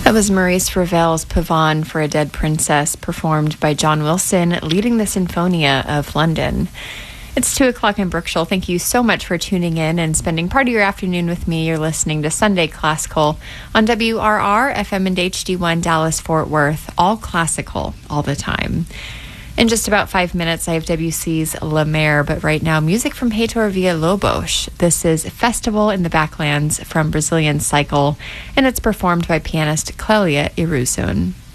That was Maurice Ravel's Pavane for a Dead Princess, performed by John Wilson, leading the Sinfonia of London. It's 2 o'clock in Brookshire. Thank you so much for tuning in and spending part of your afternoon with me. You're listening to Sunday Classical on WRR, FM and HD1 Dallas-Fort Worth, all classical, all the time. In just about 5 minutes, I have WC's La Mer, but right now, music from Heitor Villa-Lobos. This is Festival in the Backlands from Brazilian Cycle, and it's performed by pianist Clélia Iruzun.